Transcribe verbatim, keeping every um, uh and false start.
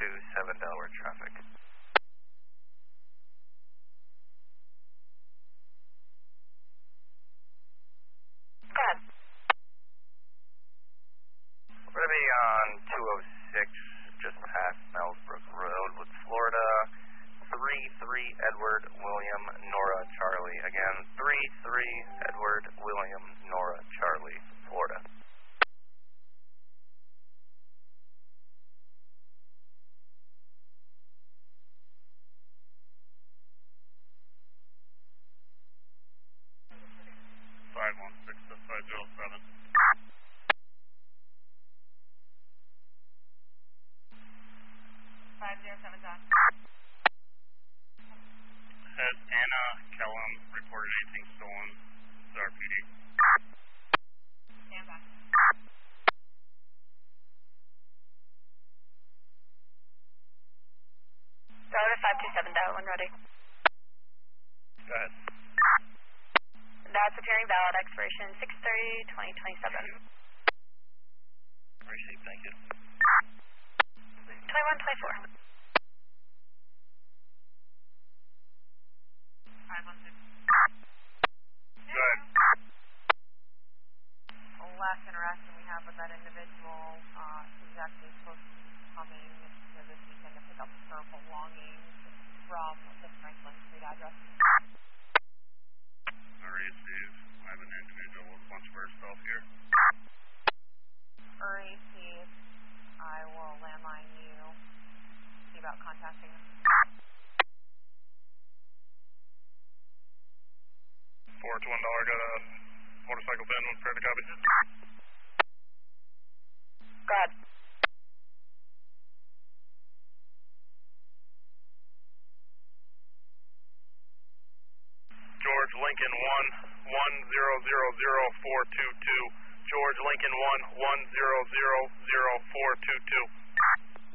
two seven Delaware traffic. Go ahead. We're going to be on two oh six, just past Mellsbrook Road with Florida, three three Edward William Nora Charlie. Again, three three Edward William Nora Charlie, Florida. five one six to five zero seven. five zero seven, John. Has Anna Kellum reported anything stolen to R P D? Stand by. Delaware five two seven, dial one ready. Go ahead. That's appearing valid, expiration six thirty twenty twenty-seven. Received, thank you. twenty-one twenty-four. five one six. Go ahead. Last interaction we have with that individual, uh, he's actually supposed to be coming here this weekend to pick up her belongings from the Franklin Street address. Alright, Steve. I have an individual with a bunch of her stuff here. Uri, Steve, I will landline you, see about contacting him. Four to one dollar, got a motorcycle van, one fair to copy. Go ahead. George Lincoln one one zero zero zero four two two. George Lincoln one one zero zero zero four two two.